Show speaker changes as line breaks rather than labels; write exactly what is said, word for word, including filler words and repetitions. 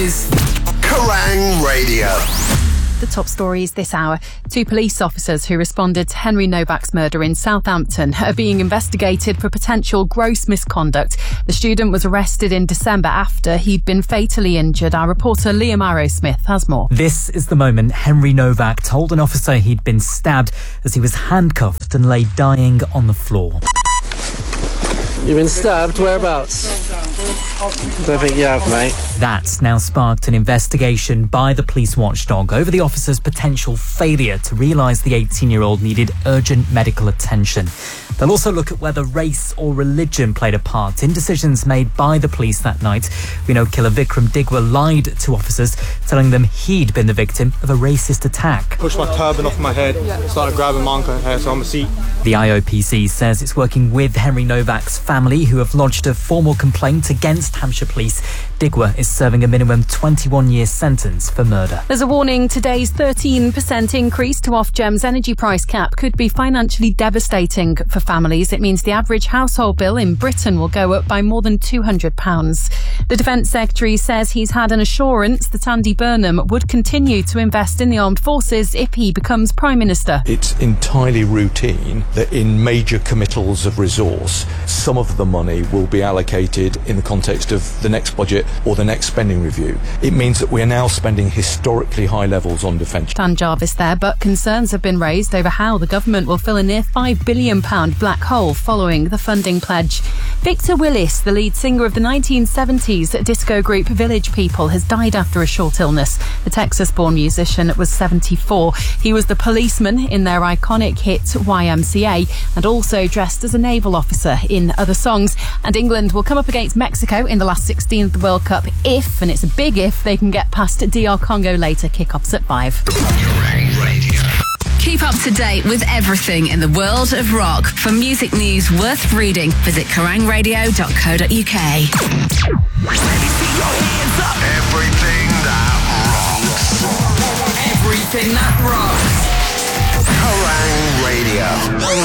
is
Kerrang Radio.
The top stories this hour. Two police officers who responded to Henry Novak's murder in Southampton are being investigated for potential gross misconduct. The student was arrested in December after he'd been fatally injured. Our reporter Liam Arrowsmith has more.
This is the moment Henry Novak told an officer he'd been stabbed as he was handcuffed and lay dying on the floor.
You've been stabbed? Whereabouts? Don't think you have, mate.
That's now sparked an investigation by the police watchdog over the officer's potential failure to realise the eighteen-year-old needed urgent medical attention. They'll also look at whether race or religion played a part in decisions made by the police that night. We know killer Vikram Digwa lied to officers, telling them he'd been the victim of a racist attack.
Pushed my turban off my head, started grabbing my uncle hair, so I'm a seat.
The I O P C says it's working with Henry Novak's family, who have lodged a formal complaint against Hampshire Police. Digwa is serving a minimum twenty-one year sentence for murder.
There's a warning. Today's thirteen percent increase to Ofgem's energy price cap could be financially devastating for families. It means the average household bill in Britain will go up by more than two hundred pounds. The Defence Secretary says he's had an assurance that Andy Burnham would continue to invest in the armed forces if he becomes Prime Minister.
It's entirely routine that in major committals of resource, some of the money will be allocated in the context of the next budget or the next spending review. It means that we are now spending historically high levels on defence.
Dan Jarvis there, but concerns have been raised over how the government will fill a near five billion pounds black hole following the funding pledge. Victor Willis, the lead singer of the nineteen seventies disco group Village People, has died after a short illness. The Texas-born musician was seventy-four. He was the policeman in their iconic hit Y M C A and also dressed as a naval officer in other songs. And England will come up against Mexico in the last sixteen of the World Cup if, and it's a big if, they can get past D R Congo later. Kick-offs at five.
Keep up to date with everything in the world of rock. For music news worth reading, visit kerrang radio dot co dot uk.
Everything that rocks.
Everything that rocks.
Kerrang Radio.